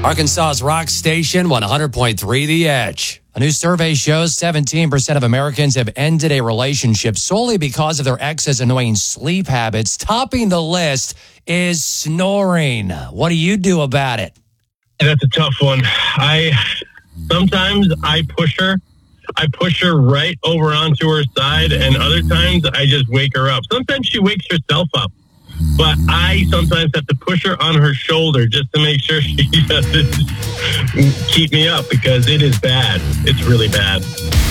Arkansas's rock station, 100.3 The Edge. A new survey shows 17% of Americans have ended a relationship solely because of their ex's annoying sleep habits. Topping the list is snoring. What do you do about it? That's a tough one. Sometimes I push her. I push her right over onto her side, and other times I just wake her up. Sometimes she wakes herself up, but I sometimes have to push her on her shoulder just to make sure she doesn't keep me up, because it is bad. It's really bad.